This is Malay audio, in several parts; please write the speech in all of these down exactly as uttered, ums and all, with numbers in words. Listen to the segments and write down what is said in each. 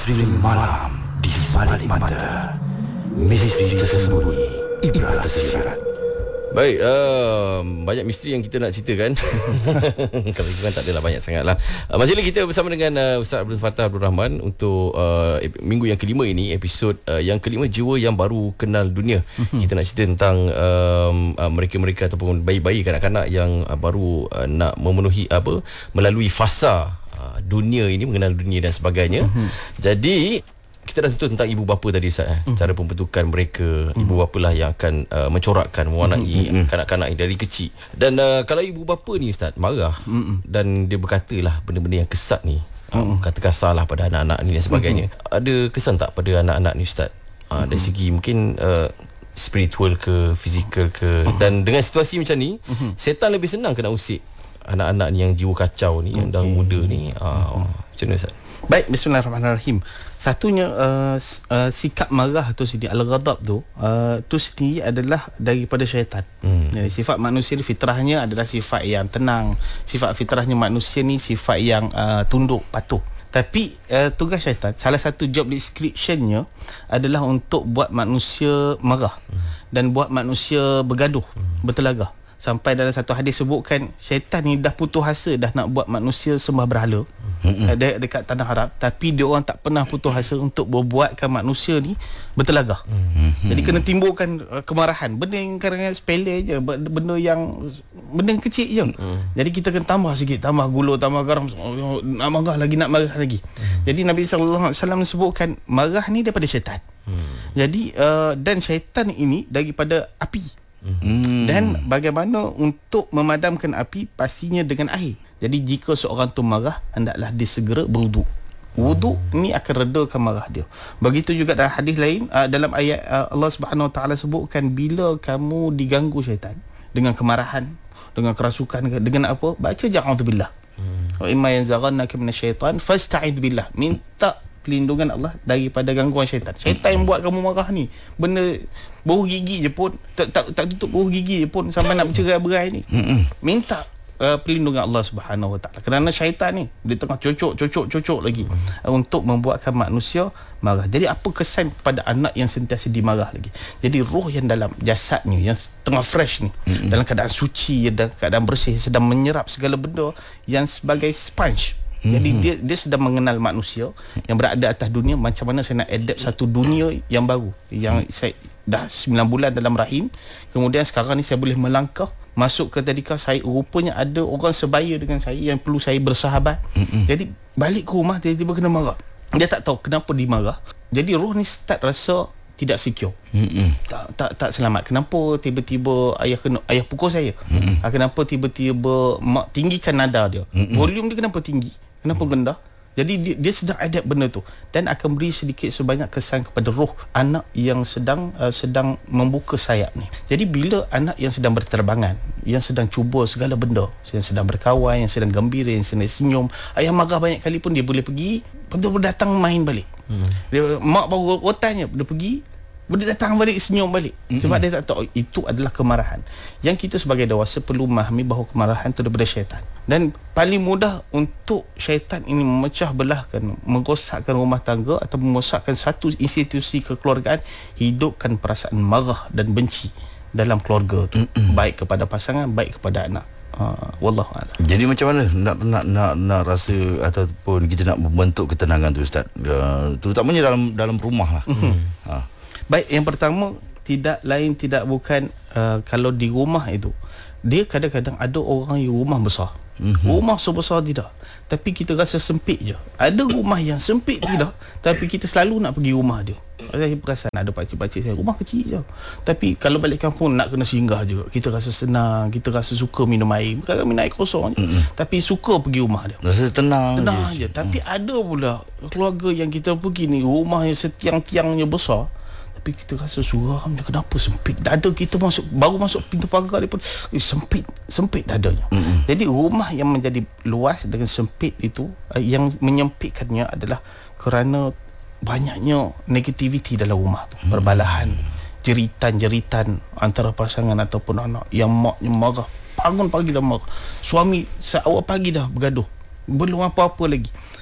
Misteri malam di balik mata. Misteri tersembunyi, ibrah tersirat. Baik, uh, banyak misteri yang kita nak ceritakan. Kalau itu kan tak adalah banyak sangat lah. uh, Masih lagi kita bersama dengan uh, Ustaz Abdul Fattah Abdul Rahman untuk uh, ep- minggu yang kelima ini, episod uh, yang kelima, jiwa yang baru kenal dunia. Kita nak cerita tentang um, uh, mereka-mereka ataupun bayi-bayi, kanak-kanak yang uh, baru uh, nak memenuhi apa, melalui fasa uh, dunia ini, mengenal dunia dan sebagainya. Jadi kita dah sentuh tentang ibu bapa tadi, Ustaz, eh? mm. cara pembentukan mereka. mm. Ibu bapa lah yang akan uh, mencorakkan, mewarnai mm. kanak-kanak dari kecil. Dan uh, kalau ibu bapa ni, Ustaz, marah mm. dan dia berkata lah benda-benda yang kesat ni, mm. uh, kata kasar lah pada anak-anak ni dan sebagainya, mm. ada kesan tak pada anak-anak ni, Ustaz? Uh, mm. Dari segi mungkin uh, spiritual ke, fizikal ke, mm. dan dengan situasi macam ni, mm. setan lebih senang kena usik anak-anak ni yang jiwa kacau ni, yang dah muda ni. uh, mm. Macam mana, Ustaz? Baik, bismillahirrahmanirrahim. Satunya uh, uh, sikap marah tu sendiri, al-ghadab tu uh, tu sendiri adalah daripada syaitan. hmm. Jadi sifat manusia ni fitrahnya adalah sifat yang tenang. Sifat fitrahnya manusia ni sifat yang uh, tunduk, patuh. Tapi uh, tugas syaitan, salah satu job descriptionnya adalah untuk buat manusia marah, hmm. dan buat manusia bergaduh, hmm. bertelagah. Sampai dalam satu hadis sebutkan syaitan ni dah putus asa dah nak buat manusia sembah berhala mm-hmm. de- dekat tanah Arab, tapi dia orang tak pernah putus asa untuk membuatkan manusia ni bertelagah. mm-hmm. Jadi kena timbulkan uh, kemarahan, benda yang kadang-kadang sepele je, benda yang benda yang kecil je. mm-hmm. Jadi kita kena tambah sikit, tambah gula, tambah garam, nak marah lagi, nak marah lagi. mm-hmm. Jadi Nabi sallallahu alaihi wasallam sebutkan marah ni daripada syaitan. mm. Jadi uh, dan syaitan ini daripada api. Hmm. Dan bagaimana untuk memadamkan api? Pastinya dengan air. Jadi jika seorang tu marah, hendaklah dia segera berwuduk. Wuduk hmm. ni akan redakan marah dia. Begitu juga dalam hadis lain, uh, dalam ayat uh, Allah Subhanahu Wa Taala sebutkan, bila kamu diganggu syaitan dengan kemarahan, dengan kerasukan, dengan apa, baca ja'udzubillah. Wa imma yanzaghannaka minasyaitan fasta'id billah. Minta pelindungan Allah daripada gangguan syaitan. Syaitan yang buat kamu marah ni, benda bau gigi je pun tak tak, tak tutup bau gigi je pun sampai nak bercerai-berai ni. Minta uh, pelindungan Allah Subhanahu Wa Taala. Kerana syaitan ni dia tengah cocok-cocok-cocok lagi uh, untuk membuatkan manusia marah. Jadi apa kesan kepada anak yang sentiasa dimarah lagi? Jadi roh yang dalam jasadnya yang tengah fresh ni, mm-hmm. dalam keadaan suci, dalam keadaan bersih, sedang menyerap segala benda yang sebagai sponge. Jadi mm-hmm. dia dia sedang mengenal manusia yang berada atas dunia, macam mana saya nak adapt satu dunia yang baru, yang saya dah sembilan bulan dalam rahim, kemudian sekarang ni saya boleh melangkah masuk ke tadika saya, rupanya ada orang sebaya dengan saya yang perlu saya bersahabat. mm-hmm. Jadi balik ke rumah tiba-tiba kena marah, dia tak tahu kenapa dimarah. Jadi roh ni start rasa tidak secure. mm-hmm. tak, tak tak selamat. Kenapa tiba-tiba ayah kena ayah pukul saya? mm-hmm. Kenapa tiba-tiba mak tinggikan nada dia? mm-hmm. Volume dia kenapa tinggi? Kenapa rendah? Jadi dia, dia sedang adapt benda tu, dan akan beri sedikit sebanyak kesan kepada roh anak yang sedang uh, sedang membuka sayap ni. Jadi bila anak yang sedang berterbangan, yang sedang cuba segala benda, yang sedang berkawan, yang sedang gembira, yang sedang senyum, ayah marah banyak kali pun dia boleh pergi, betul-betul datang main balik. hmm. Dia, mak baru rotannya, dia pergi, dia datang balik, senyum balik. mm-hmm. Sebab dia tak tahu itu adalah kemarahan. Yang kita sebagai dewasa perlu memahami bahawa kemarahan itu daripada syaitan. Dan paling mudah untuk syaitan ini memecah belahkan, merosakkan rumah tangga atau merosakkan satu institusi kekeluargaan, hidupkan perasaan marah dan benci dalam keluarga tu, mm-hmm. baik kepada pasangan, baik kepada anak. Uh, wallahu a'lam. Jadi macam mana nak nak nak nak rasa ataupun kita nak membentuk ketenangan tu, Ustaz, uh, terutamanya dalam dalam rumah lah. mm-hmm. uh. Baik, yang pertama, tidak lain tidak bukan uh, kalau di rumah itu, dia kadang-kadang ada orang yang rumah besar, mm-hmm. rumah sebesar tidak, tapi kita rasa sempit je. Ada rumah yang sempit tidak, tapi kita selalu nak pergi rumah dia. Saya perasan ada pakcik-pakcik saya, rumah kecil je, tapi kalau balik kampung nak kena singgah juga. Kita rasa senang, kita rasa suka minum air, bukan minum air kosong je, mm-hmm. tapi suka pergi rumah dia, rasa tenang, tenang je, je. Tapi mm. ada pula keluarga yang kita pergi ni, rumah yang setiang-tiangnya besar, tapi kita rasa suram dia, kenapa sempit dada kita, masuk baru masuk pintu pagar dia pun eh, sempit sempit dadanya. mm-hmm. Jadi rumah yang menjadi luas dengan sempit itu, yang menyempitkannya adalah kerana banyaknya negativiti dalam rumah tu. mm-hmm. Perbalahan, jeritan-jeritan antara pasangan ataupun anak, yang maknya marah, bangun pagi dah marah, suami awal pagi dah bergaduh, belum apa-apa lagi.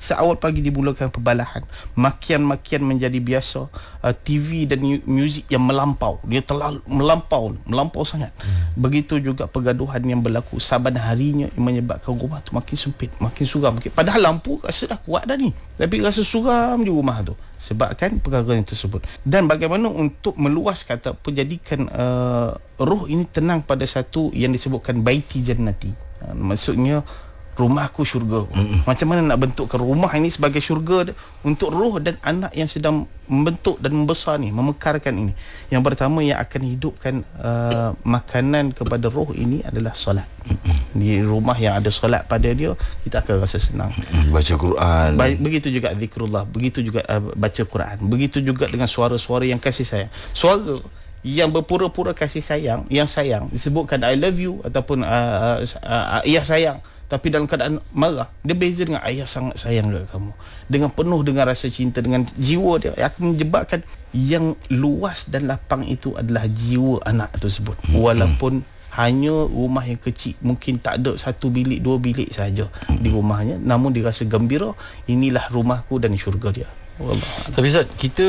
Seawal pagi dimulakan pembalahan, makian-makian menjadi biasa, uh, T V dan muzik yang melampau, dia terlalu melampau, melampau sangat. Hmm. Begitu juga pergaduhan yang berlaku saban harinya yang menyebabkan rumah tu makin sempit, makin suram. Padahal lampu rasa dah kuat dah ni, tapi rasa suram di rumah tu sebabkan perkara yang tersebut. Dan bagaimana untuk meluaskan ataupun jadikan uh, roh ini tenang pada satu yang disebutkan baiti jannati, uh, maksudnya rumahku syurga. Mm-mm. Macam mana nak bentukkan rumah ini sebagai syurga untuk roh dan anak yang sedang membentuk dan membesar ni, memekarkan ini. Yang pertama yang akan hidupkan uh, makanan kepada roh ini adalah solat. Mm-mm. Di rumah yang ada solat pada dia, kita akan rasa senang. Mm-mm. Baca Quran. Ba- begitu juga zikrullah, begitu juga uh, baca Quran, begitu juga dengan suara-suara yang kasih sayang. Suara yang berpura-pura kasih sayang, yang sayang disebutkan I love you ataupun uh, uh, uh, ayah sayang, tapi dalam keadaan marah, dia beza dengan ayah sangat sayang dekat kamu, dengan penuh dengan rasa cinta, dengan jiwa dia akan menyebabkan yang luas dan lapang itu adalah jiwa anak tersebut. Hmm. Walaupun hanya rumah yang kecil, mungkin tak ada satu bilik, dua bilik saja hmm. di rumahnya, namun dia rasa gembira, inilah rumahku dan syurga dia. Allah. Tapi Ustaz, kita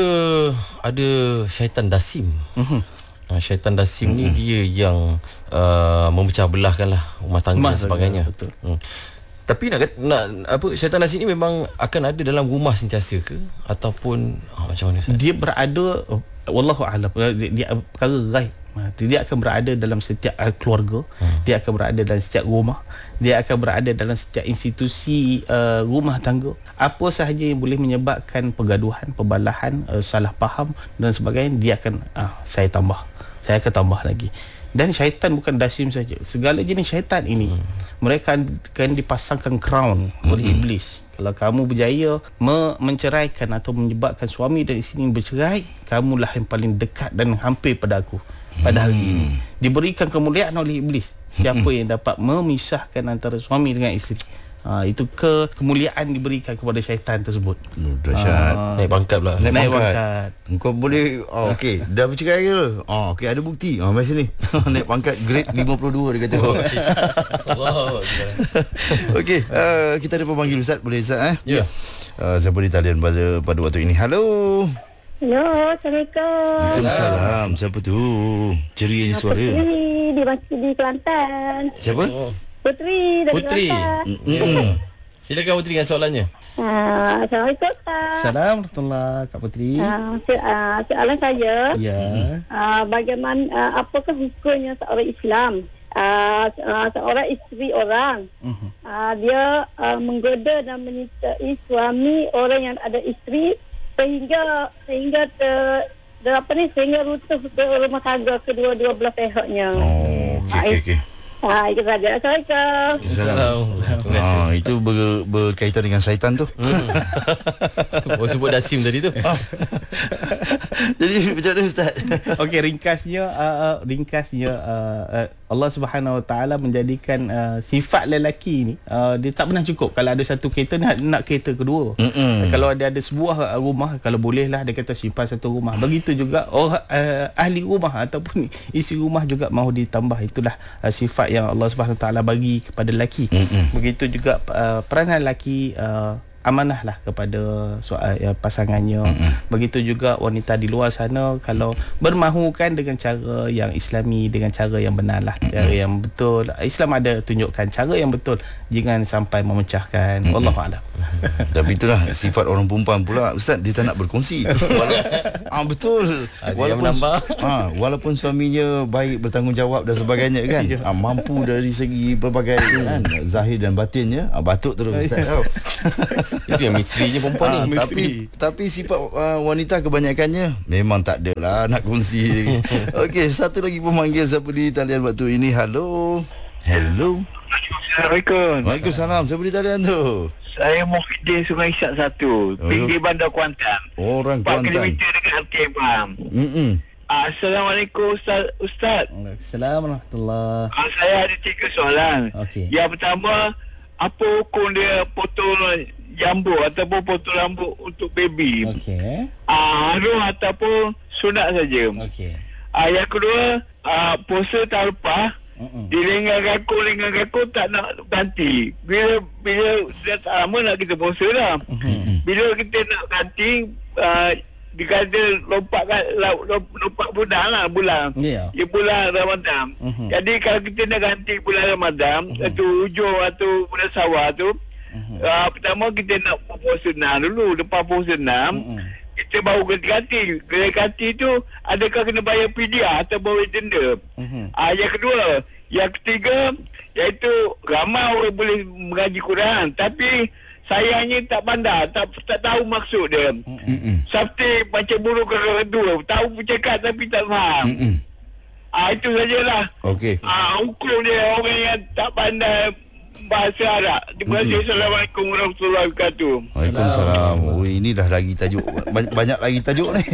ada syaitan dasim. Mm-hmm. Uh, syaitan dasim mm-hmm. ni dia yang uh, memecah belahkan lah rumah tangga dan sebagainya. Betul. Hmm. Tapi nak, nak apa, syaitan dasim ni memang akan ada dalam rumah sentiasa ke ataupun oh, macam mana Ustaz? Dia berada, wallahu a'lam, dia, dia perkara ghaib. Dia akan berada dalam setiap keluarga, hmm. dia akan berada dalam setiap rumah, dia akan berada dalam setiap institusi uh, rumah tangga. Apa sahaja yang boleh menyebabkan pergaduhan, perbalahan, uh, salah faham dan sebagainya, dia akan uh, saya tambah, saya akan tambah lagi. Dan syaitan bukan dasim saja, segala jenis syaitan ini hmm. mereka akan dipasangkan crown hmm. oleh iblis. Kalau kamu berjaya me- menceraikan atau menyebabkan suami dan isteri bercerai, kamulah yang paling dekat dan hampir pada aku. Pada hari ini diberikan kemuliaan oleh iblis siapa yang dapat memisahkan antara suami dengan isteri. Ha, itu ke kemuliaan diberikan kepada syaitan tersebut. Oh, dahsyat. Ha, naik pangkat pula. Naik, naik pangkat. Engkau boleh oh, okey, dah bercerai ke? Oh, okey, ada bukti. Oh, mari sini. Naik pangkat grade lima puluh dua dia kata. Wow. Okey, uh, kita ada pemanggil Ustaz, boleh Ustaz eh? Ya. Yeah. Uh, saya beri talian pada pada waktu ini. Halo. Hello, Assalamualaikum. Waalaikumsalam. Siapa tu? Cerianya suara. Putri di Masjid di Kelantan. Siapa? Putri dari Putri. Kelantan. Mm-hmm. Silakan Putri dengan soalannya. Uh, Assalamualaikum Ustaz. Assalamualaikum Kak Putri. Uh, so- uh, soalan saya. Ya. Uh, bagaimana uh, apakah hukumnya seorang Islam? Uh, uh, seorang isteri orang uh-huh. uh, dia uh, menggoda dan menyertai suami orang yang ada isteri sehingga sehingga ter, ter apa ni sehingga runtuh ke rumah tangga kedua-dua belah pihaknya. Oh, okey okey okey. Ah, itu saja. Assalamualaikum. Assalamualaikum. Ah, itu ber, berkaitan dengan syaitan tu. Hmm. Oh, sebut dasim tadi tu. Jadi macam mana Ustaz? Okey, ringkasnya uh, uh, ringkasnya uh, uh, Allah Subhanahu Wa Taala menjadikan uh, sifat lelaki ni uh, dia tak pernah cukup. Kalau ada satu kereta nak nak kereta kedua. Mm-mm. Kalau ada ada sebuah rumah, kalau bolehlah dia kata simpan satu rumah. Begitu juga orang uh, ahli rumah ataupun isi rumah juga mahu ditambah. Itulah uh, sifat yang Allah Subhanahu Wa Taala bagi kepada lelaki. Mm-mm. Begitu juga uh, peranan lelaki uh, amanahlah kepada soal ya, pasangannya. Mm-hmm. Begitu juga wanita di luar sana kalau bermahukan dengan cara yang islami, dengan cara yang benarlah, mm-hmm. cara yang betul. Islam ada tunjukkan cara yang betul, jangan sampai memecahkan. Mm-hmm. Wallahu a'lam. Tapi itulah sifat orang perempuan pula Ustaz, dia tak nak berkongsi. Ah betul. Ada walaupun yang menambah. Ah walaupun suaminya baik, bertanggungjawab dan sebagainya kan. ah, mampu dari segi berbagai kan zahir dan batinnya, ah, batuk terus Ustaz tau. Itu yang misterinya perempuan ah, ni. Tapi tapi sifat uh, wanita kebanyakannya memang tak ada lah nak kongsi. Okey, satu lagi pemanggil siapa di talian waktu ini. Halo. Hello. Assalamualaikum. Waalaikumsalam. Siapa di talian tu? Saya Muhyiddin Sungai Isyak satu, oh. pinggir Bandar Kuantan. Orang empat Kuantan. kilometer dekat R T M. Hmm. Assalamualaikum Ustaz. Ustaz. Assalamualaikum warahmatullahi. Uh, saya ada tiga soalan. Okey. Yang pertama, apa hukum dia potong jambu ataupun potong rambut untuk baby? Okey. Ah, harum ataupun sunat saja. Okey. Ah, yang kedua, ah, puasa tak lepas. Mm-mm. Dia lengah kaku, lengah kaku tak nak ganti. Bila bila dah tak lama nak kita puasa dah. Mm-hmm. Bila kita nak ganti, uh, dia kata lompat lompat bulan lah bulan. Yeah. Dia bulan Ramadan. Mm-hmm. Jadi kalau kita nak ganti bulan Ramadan, mm-hmm. atau hujung atau bulan Syawal tu, mm-hmm. uh, pertama kita nak puasa enam dulu. Lepas puasa enam, mm-hmm. kita baru ganti-ganti. Ganti tu adakah kena bayar fidyah atau bayar denda? Mm-hmm. Ah, yang kedua, yang ketiga iaitu ramai orang boleh mengaji Quran tapi sayangnya tak pandai, tak tak tahu maksud dia. Mm-hmm. Seperti macam burung kedua, tahu bercakap tapi tak faham. Mm-hmm. Ah, itu sajalah. Okey. Ah, hukum dia orang yang tak pandai bahasa Arab. Terima kasih. Mm-hmm. Assalamualaikum warahmatullahi wabarakatuh. Waalaikumsalam. Oh, ini dah lagi tajuk. Banyak lagi tajuk ni.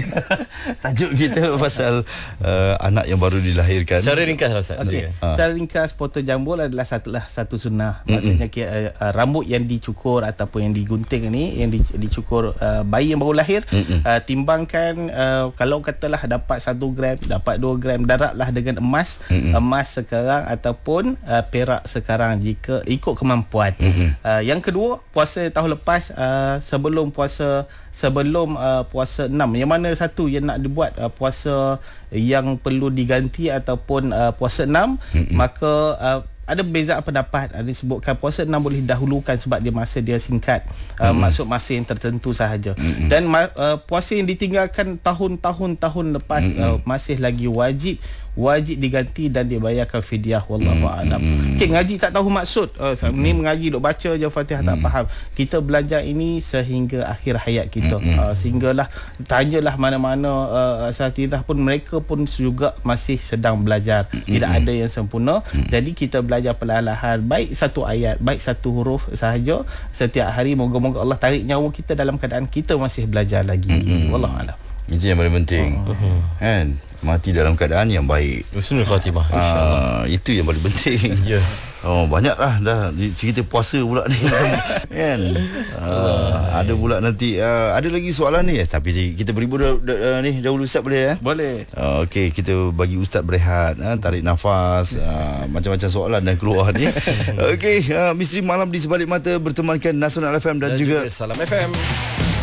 Tajuk kita pasal uh, anak yang baru dilahirkan. Secara ringkas lah Ustaz. Okay. Ha. Secara ringkas, potong jambul adalah satu lah satu sunnah. Mm-hmm. Maksudnya uh, uh, rambut yang dicukur ataupun yang digunting ni, yang di, dicukur uh, bayi yang baru lahir, mm-hmm. uh, timbangkan uh, kalau katalah dapat satu gram, dapat dua gram, darablah dengan emas, mm-hmm. emas sekarang ataupun uh, perak sekarang jika ikut kemampuan. Mm-hmm. Uh, yang kedua, puasa tahun lepas uh, sebelum puasa sebelum uh, puasa enam, yang mana satu yang nak dibuat uh, puasa yang perlu diganti ataupun uh, puasa enam, mm-hmm. maka uh, ada perbezaan pendapat. Ada disebutkan puasa enam boleh dahulukan sebab dia masa dia singkat, uh, mm-hmm. maksud masa yang tertentu sahaja. Mm-hmm. Dan uh, puasa yang ditinggalkan tahun-tahun tahun lepas, mm-hmm. uh, masih lagi wajib wajib diganti dan dibayarkan fidyah. Wallahu a'lam. Mm-hmm. Okay, ngaji tak tahu maksud. Uh, mm-hmm. Ni mengaji duk baca je Fatihah, mm-hmm. tak faham. Kita belajar ini sehingga akhir hayat kita. Mm-hmm. Uh, sehinggalah tanyalah mana-mana uh, asatidzah pun, mereka pun juga masih sedang belajar. Mm-hmm. Tidak ada yang sempurna. Mm-hmm. Jadi kita belajar perlahan-lahan, baik satu ayat, baik satu huruf sahaja setiap hari. Moga-moga Allah tarik nyawa kita dalam keadaan kita masih belajar lagi. Mm-hmm. Wallahu a'lam. Itu yang paling penting. Oh. Kan? Mati dalam keadaan yang baik. Husnul khatimah, insya-Allah. Ah, itu yang paling penting. Ya. Yeah. Oh, banyaklah dah cerita puasa pula ni. Kan? Ah, ada pula nanti uh, ada lagi soalan ni, tapi kita beri dah, dah, ni dahulu Ustaz boleh eh? Boleh. Uh, Okey, kita bagi Ustaz berehat, uh, tarik nafas, uh, macam-macam soalan dah keluar ni. Okey, uh, Misteri Malam di Sebalik Mata bertemankan Nasional F M dan, dan juga, juga Salam F M.